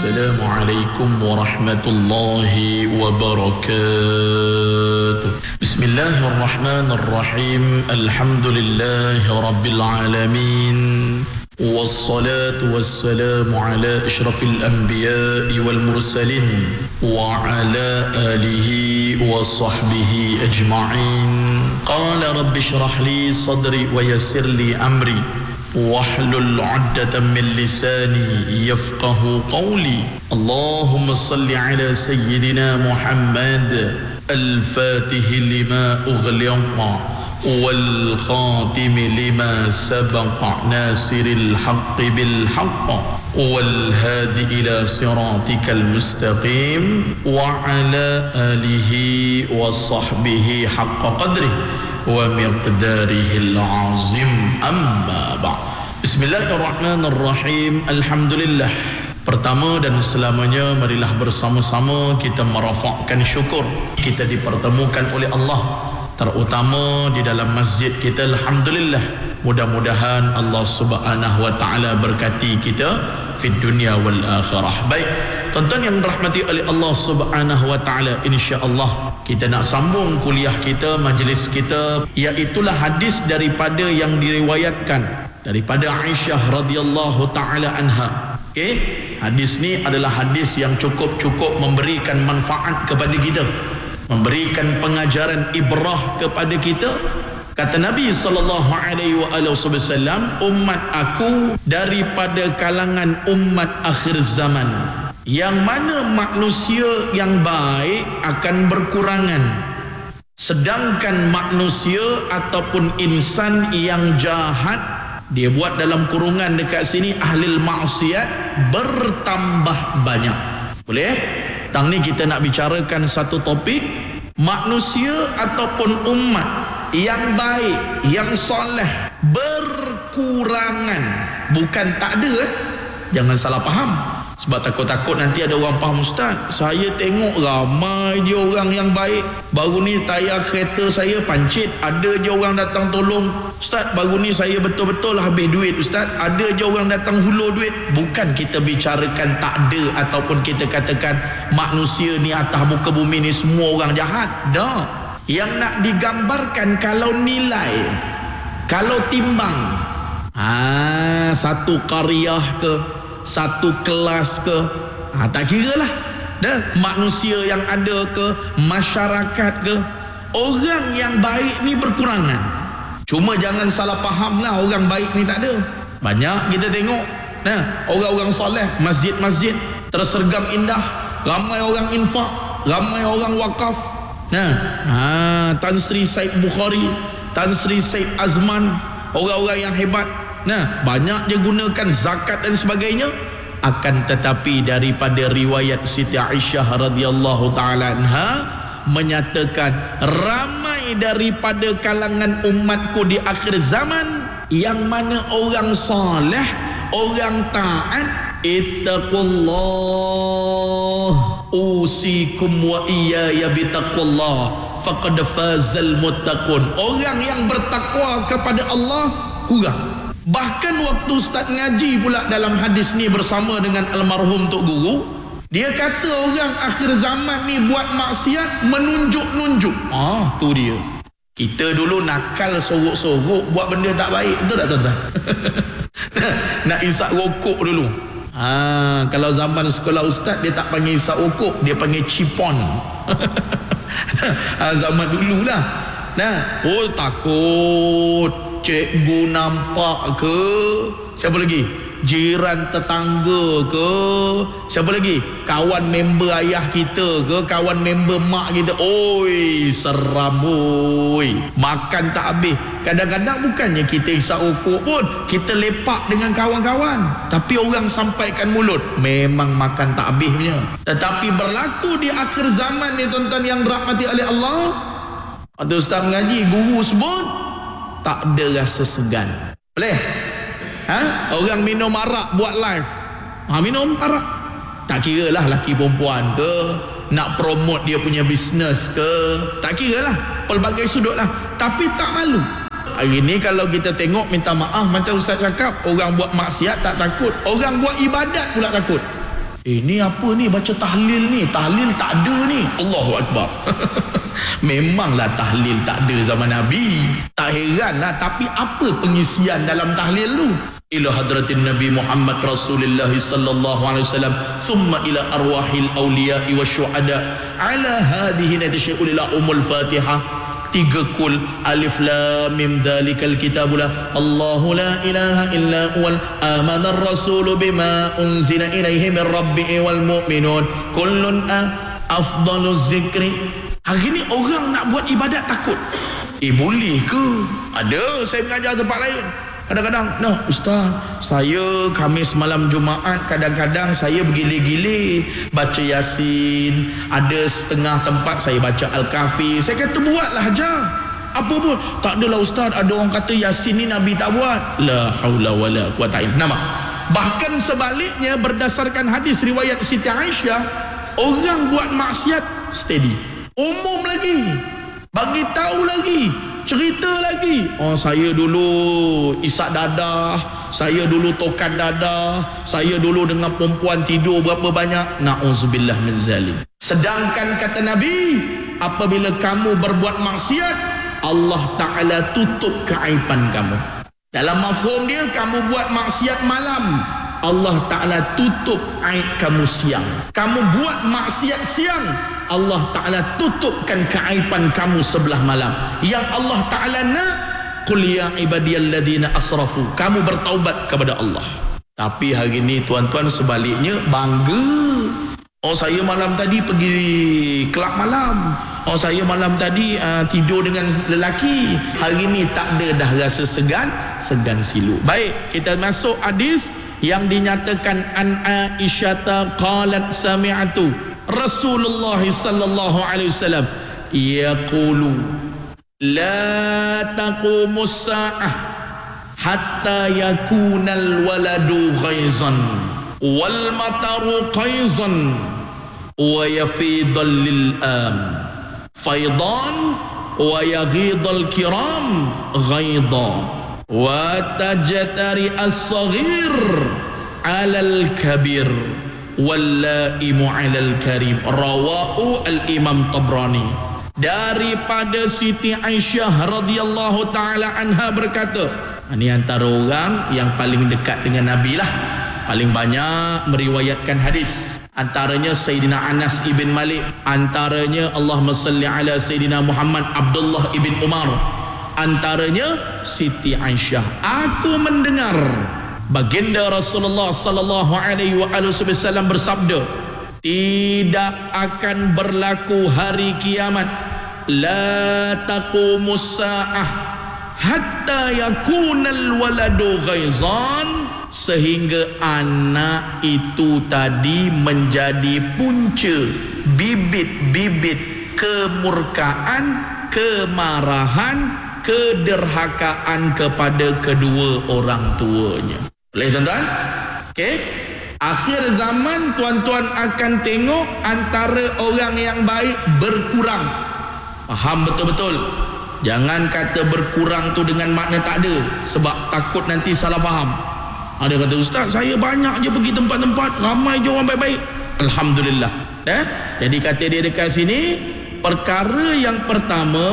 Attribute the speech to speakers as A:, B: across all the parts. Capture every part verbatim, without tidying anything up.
A: Assalamualaikum warahmatullahi wabarakatuh. Bismillahirrahmanirrahim. Alhamdulillahi rabbil alamin. Wassalatu wassalamu ala ashrafil anbiya'i wal mursalin wa ala alihi wa sahbihi ajma'in. Qala rabbi shrah li sadri wa yassir li amri wahlul 'uqdatam min lisani yafqahu qawli. Allahumma salli ala sayyidina Muhammad al-fatih lima ughliqa والخاتم لما سبق ناصر الحق بالحق والهادي إلى صراطك المستقيم وعلى آله وصحبه حق قدره ومقداره العظيم أما بعد. بسم الله الرحمن الرحيم. الحمد لله. Pertama dan selamanya, marilah bersama-sama kita merafakkan syukur kita dipertemukan oleh Allah, terutama di dalam masjid kita. Alhamdulillah, mudah-mudahan Allah subhanahu wa ta'ala berkati kita fid dunia wal akhirah. Baik, tuan-tuan yang dirahmati oleh Allah subhanahu wa ta'ala, insya-Allah kita nak sambung kuliah kita, majlis kita, iaitulah hadis daripada yang diriwayatkan daripada Aisyah radhiyallahu ta'ala anha. Okey, hadis ni adalah hadis yang cukup-cukup memberikan manfaat kepada kita, memberikan pengajaran ibrah kepada kita. Kata Nabi sallallahu alaihi wasallam, umat aku daripada kalangan umat akhir zaman, yang mana manusia yang baik akan berkurangan, sedangkan manusia ataupun insan yang jahat, dia buat dalam kurungan dekat sini, ahlil maksiat, bertambah banyak. Boleh? Tang ni kita nak bicarakan satu topik, manusia ataupun umat yang baik, yang soleh, berkurangan. Bukan tak ada, eh? Jangan salah faham. Sebab takut-takut nanti ada orang faham, Ustaz, saya tengok ramai je orang yang baik. Baru ni tayar kereta saya pancit, ada je orang datang tolong. Ustaz, baru ni saya betul-betul habis duit, Ustaz, ada je orang datang hulur duit. Bukan kita bicarakan tak ada ataupun kita katakan manusia ni atas muka bumi ni semua orang jahat. Dah. Yang nak digambarkan kalau nilai, kalau timbang, ah, satu qaryah ke, satu kelas ke, ah, tak kira lah. Dah, manusia yang ada ke, masyarakat ke, orang yang baik ni berkurangan. Cuma jangan salah faham lah, orang baik ni tak ada. Banyak kita tengok, nah, orang-orang soleh, masjid-masjid tersergam indah, ramai orang infak, ramai orang wakaf. Nah, ha, Tan Sri Said Bukhari, Tan Sri Said Azman, orang-orang yang hebat. Nah, banyak dia gunakan zakat dan sebagainya. Akan tetapi daripada riwayat Siti Aisyah radhiyallahu taala anha menyatakan, ramai daripada kalangan umatku di akhir zaman yang mana orang soleh, orang taat, ittaqullah usikum wa iyaya bitaqullah faqad fazal muttaqun. Orang yang bertakwa kepada Allah kurang. Bahkan waktu Ustaz ngaji pula dalam hadis ni bersama dengan almarhum Tok Guru, dia kata orang akhir zaman ni buat maksiat menunjuk-nunjuk. Ah, tu dia. Kita dulu nakal sorok-sorok buat benda tak baik, betul tak tuan-tuan? Nak isap rokok dulu. Ah, kalau zaman sekolah Ustaz dia tak panggil isap rokok, dia panggil cipon. Ah, zaman dululah. Nah, oh takut cikgu nampak ke, siapa lagi, jiran tetangga ke, siapa lagi, kawan member ayah kita ke, kawan member mak kita. Oi, seram oi, makan tak habis. Kadang-kadang bukannya kita isap rokok pun, kita lepak dengan kawan-kawan, tapi orang sampaikan mulut, memang makan tak habis punya. Tetapi berlaku di akhir zaman ni tuan-tuan yang dirahmati oleh Allah, atau Ustaz mengaji, guru sebut tak ada rasa segan. Boleh? Ha? Orang minum arak buat live. Ha, minum arak. Tak kira lah laki perempuan ke, nak promote dia punya bisnes ke, tak kira lah, pelbagai sudut lah. Tapi tak malu. Hari ni kalau kita tengok, minta maaf, macam Ustaz cakap, orang buat maksiat tak takut, orang buat ibadat pula takut. Eh, ni apa ni baca tahlil ni? Tahlil tak ada ni. Allahu Akbar. Memanglah tahlil tak ada zaman Nabi. Tak heran lah. Tapi apa pengisian dalam tahlil tu? Ila hadratin Nabi Muhammad Rasulullah sallallahu alaihi wasallam, thumma ila arwahil awliya'i wa syuhada ala hadhihi natasyi'ul ila umul Fatihah. Tiga kul, alif lam mim dzalikal kitabula, Allahu la ilaha illa huwal amanar rasulu bima unzila ilaihi min rabbihi wal mu'minun kullun afdaluz zikri. Hari ni orang nak buat ibadat takut. Eh, boleh ke? Ada, saya mengajar tempat lain. Kadang-kadang, nah Ustaz, saya Khamis malam Jumaat kadang-kadang saya bergile-gile baca Yasin. Ada setengah tempat saya baca Al-Kahfi. Saya kata buatlah aja. Apa pun? Tak adalah Ustaz, ada orang kata Yasin ni Nabi tak buat. La haula wala quwata illa billah. Bahkan sebaliknya, berdasarkan hadis riwayat Siti Aisyah, orang buat maksiat steady. Umum lagi. Bagi tahu lagi. Cerita lagi. Oh, saya dulu isak dadah, saya dulu tokan dadah, saya dulu dengan perempuan tidur berapa banyak. Na'udzubillah min zalim. Sedangkan kata Nabi, apabila kamu berbuat maksiat, Allah Ta'ala tutup keaiban kamu. Dalam mafhum dia, kamu buat maksiat malam, Allah Ta'ala tutup aib kamu siang. Kamu buat maksiat siang, Allah Ta'ala tutupkan keaiban kamu sebelah malam. Yang Allah Ta'ala nak, qul ya ibadiyalladzina asrafu, kamu bertaubat kepada Allah. Tapi hari ni tuan-tuan sebaliknya, bangga. Oh, saya malam tadi pergi kelab malam. Oh, saya malam tadi uh, tidur dengan lelaki. Hari ni tak ada dah rasa segan, segan silu. Baik, kita masuk hadis yang dinyatakan an Aisyah qalat sami'tu Rasulullah sallallahu alaihi wasallam yaqulu la taqumus sa'ah hatta yakunal waladu ghaizan wal mataru qaizan wa yafidal lil am faidan wa yaghidal kiram ghaida wa tajtari as-saghir 'alal kabir wallaimu 'alal karim. Rawahu al-Imam Tabrani. Daripada Siti Aisyah radhiyallahu taala anha berkata, ini antara orang yang paling dekat dengan Nabi lah, paling banyak meriwayatkan hadis. Antaranya Sayyidina Anas ibn Malik, antaranya Allahumma salli ala Sayyidina Muhammad Abdullah ibn Umar, antaranya Siti Aisyah. Aku mendengar baginda Rasulullah sallallahu alaihi wasallam bersabda, tidak akan berlaku hari kiamat, la taqumus sa'ah hatta yakunal waladu ghaizan, sehingga anak itu tadi menjadi punca bibit-bibit kemurkaan, kemarahan, kederhakaan kepada kedua orang tuanya. Boleh tuan-tuan? Okey. Akhir zaman tuan-tuan akan tengok antara orang yang baik berkurang. Faham betul-betul. Jangan kata berkurang tu dengan makna tak ada, sebab takut nanti salah faham. Ada kata, Ustaz, saya banyak je pergi tempat-tempat, ramai je orang baik-baik. Alhamdulillah. Eh? Jadi kata dia dekat sini, perkara yang pertama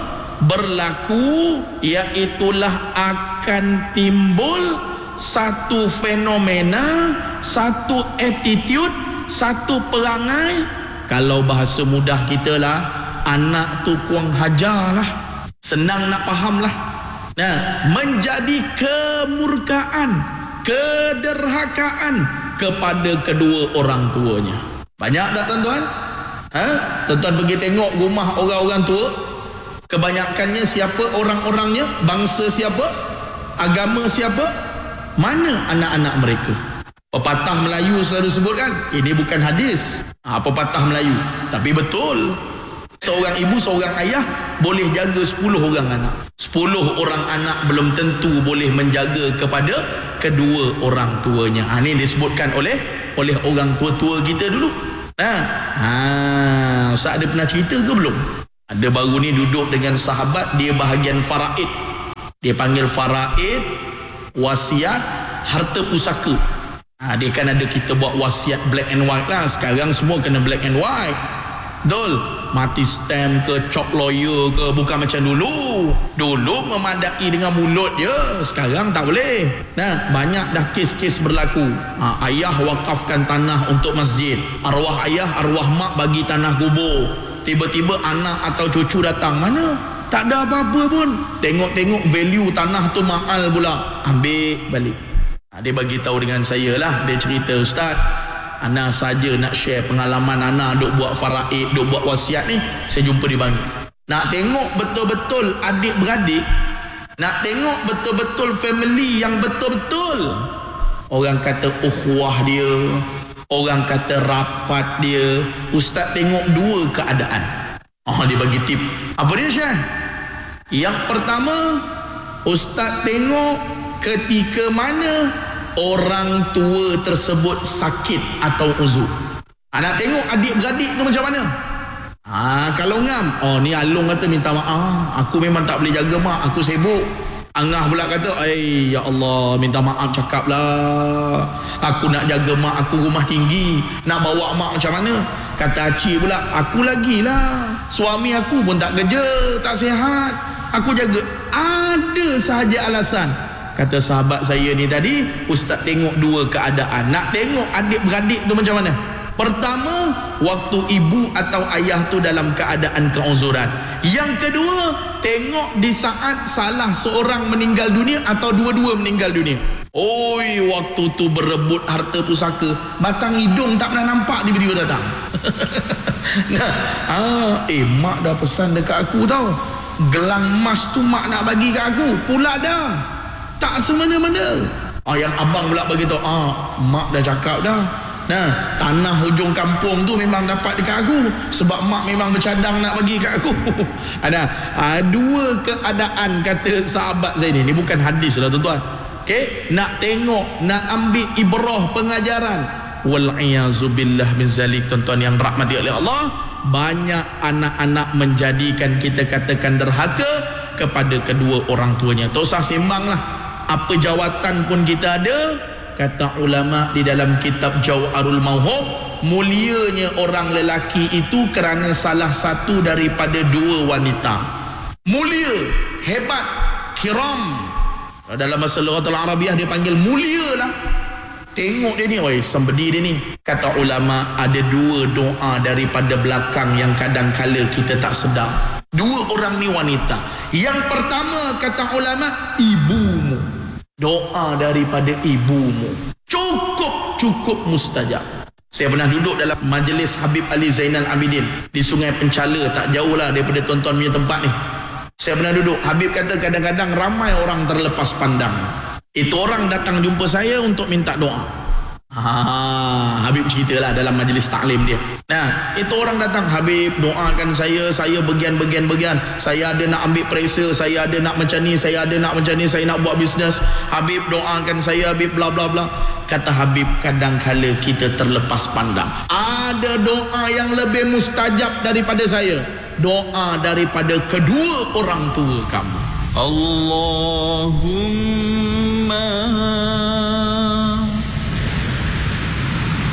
A: berlaku, iaitulah akan timbul satu fenomena, satu attitude, satu perangai. Kalau bahasa mudah kita lah, anak tu kurang hajar lah, senang nak faham lah. Nah, menjadi kemurkaan, kederhakaan kepada kedua orang tuanya. Banyak tak tuan-tuan? Ha? Tuan-tuan pergi tengok rumah orang-orang tua, kebanyakannya siapa orang-orangnya? Bangsa siapa? Agama siapa? Mana anak-anak mereka? Pepatah Melayu selalu sebut kan, ini bukan hadis, ha, pepatah Melayu, tapi betul. Seorang ibu, seorang ayah boleh jaga sepuluh orang anak. Sepuluh orang anak belum tentu boleh menjaga kepada kedua orang tuanya. Ha, ini disebutkan oleh oleh orang tua-tua kita dulu. Ha, ha, Ustaz ada pernah cerita ke belum? Ada baru ni duduk dengan sahabat, dia bahagian faraid. Dia panggil faraid, wasiat, harta pusaka. Ha, dia kan ada kita buat wasiat black and white lah. Sekarang semua kena black and white. Betul? Mati stamp ke, cop lawyer ke, bukan macam dulu. Dulu memadai dengan mulut je, sekarang tak boleh. Nah, banyak dah kes-kes berlaku. Ha, ayah wakafkan tanah untuk masjid, arwah ayah, arwah mak bagi tanah kubur. Tiba-tiba anak atau cucu datang, mana? Tak ada apa-apa pun. Tengok-tengok value tanah tu mahal pula, ambil balik. Ha, dia bagi tahu dengan saya lah. Dia cerita, Ustaz, Ana saja nak share pengalaman Ana duk buat faraid, duk buat wasiat ni, saya jumpa di Bangi. Nak tengok betul-betul adik-beradik, nak tengok betul-betul family yang betul-betul. Orang kata ukhuwah dia, orang kata rapat dia. Ustaz tengok dua keadaan. Oh, dia bagi tip. Apa dia share? Yang pertama, Ustaz tengok ketika mana orang tua tersebut sakit atau uzur. Ha, nak tengok adik-beradik tu macam mana? Ha, kalau ngam, oh ni Alung kata minta maaf, aku memang tak boleh jaga mak, aku sibuk. Angah pula kata, eh ya Allah, minta maaf cakap lah, aku nak jaga mak, aku rumah tinggi, nak bawa mak macam mana? Kata Acik pula, aku lagi lah, suami aku pun tak kerja, tak sihat, aku jaga. Ada sahaja alasan. Kata sahabat saya ni tadi, Ustaz tengok dua keadaan. Nak tengok adik-beradik tu macam mana? Pertama, waktu ibu atau ayah tu dalam keadaan keuzuran. Yang kedua, tengok di saat salah seorang meninggal dunia atau dua-dua meninggal dunia. Oi, waktu tu berebut harta pusaka, batang hidung tak pernah nampak, tiba-tiba datang. Nah, ah, eh mak dah pesan dekat aku tau, gelang emas tu mak nak bagi kat aku, pula dah. Tak semena-mena. Ah, yang abang pula bagi tahu, ah, mak dah cakap dah. Nah, tanah hujung kampung tu memang dapat dekat aku, sebab mak memang bercadang nak bagi kat aku. Ada ah, dua keadaan, kata sahabat saya ni. Ni bukan hadis lah tuan-tuan. Okey, nak tengok, nak ambil ibrah pengajaran. Wal'iyazubillah min zalik, tuan-tuan yang rahmati oleh Allah. Banyak anak-anak menjadikan kita katakan derhaka kepada kedua orang tuanya. Tak usah sembang lah, apa jawatan pun kita ada. Kata ulama di dalam kitab Jawharul Mauhub, mulianya orang lelaki itu kerana salah satu daripada dua wanita. Mulia, hebat, kiram. Dalam bahasa Lughatul Arabiah dia panggil mulia lah. Tengok dia ni, oi, sembedi dia ni. Kata ulama, ada dua doa daripada belakang yang kadang-kala kita tak sedar. Dua orang ni wanita. Yang pertama, kata ulama, ibumu. Doa daripada ibumu cukup cukup mustajab. Saya pernah duduk dalam majlis Habib Ali Zainal Abidin di Sungai Penchala, tak jauh lah daripada tuan-tuan punya tempat ni. Saya pernah duduk. Habib kata kadang-kadang ramai orang terlepas pandang. Itu orang datang jumpa saya untuk minta doa. Ha, Habib ceritalah dalam majlis taklim dia. Nah, itu orang datang, Habib doakan saya, saya bagian-bagian-bagian. Saya ada nak ambil periksa, saya ada nak macam ni, saya ada nak macam ni, saya nak buat bisnes. Habib doakan saya, Habib bla bla bla. Kata Habib, kadang-kala kita terlepas pandang. Ada doa yang lebih mustajab daripada saya. Doa daripada kedua orang tua kamu. Allahumma